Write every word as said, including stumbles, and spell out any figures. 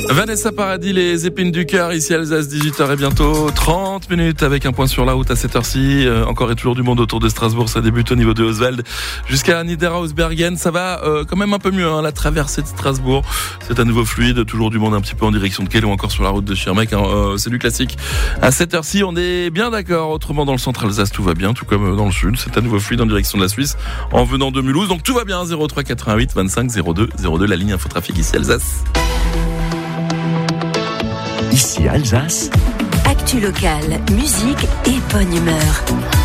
Vanessa Paradis, les épines du cœur, ici Alsace, dix-huit heures et bientôt trente minutes avec un point sur la route à cette heure-ci. Euh, encore et toujours du monde autour de Strasbourg, ça débute au niveau de Oswald jusqu'à Niederhausbergen. Ça va euh, quand même un peu mieux, hein, la traversée de Strasbourg. C'est à nouveau fluide, toujours du monde un petit peu en direction de Kehl ou encore sur la route de Schirmeck. Hein, euh, c'est du classique. À cette heure-ci, on est bien d'accord. Autrement, dans le centre Alsace, tout va bien, tout comme dans le sud. C'est à nouveau fluide en direction de la Suisse en venant de Mulhouse. Donc tout va bien, zéro trois quatre-vingt-huit vingt-cinq zéro deux zéro deux, la ligne infotrafic ici Alsace. Ici Alsace. Actu locale, musique et bonne humeur.